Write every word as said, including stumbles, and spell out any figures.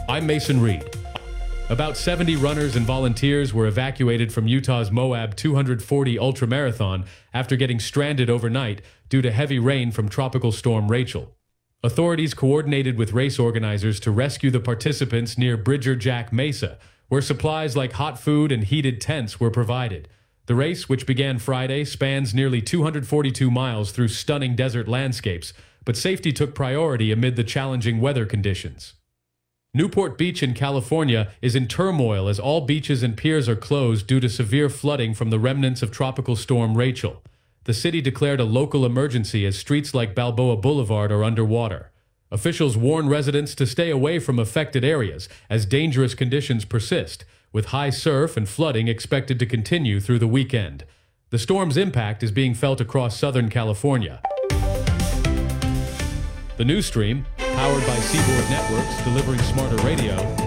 I'm Mason Reed. About seventy runners and volunteers were evacuated from Utah's Moab two hundred forty ultramarathon after getting stranded overnight due to heavy rain from Tropical Storm Rachel. Authorities coordinated with race organizers to rescue the participants near Bridger Jack Mesa, where supplies like hot food and heated tents were provided. The race, which began Friday, spans nearly two hundred forty-two miles through stunning desert landscapes, but safety took priority amid the challenging weather conditions. Newport Beach in California is in turmoil as all beaches and piers are closed due to severe flooding from the remnants of Tropical Storm Rachel. The city declared a local emergency as streets like Balboa Boulevard are underwater. Officials warn residents to stay away from affected areas as dangerous conditions persist, with high surf and flooding expected to continue through the weekend. The storm's impact is being felt across Southern California. The news stream, powered by Seaboard Networks, delivering smarter radio,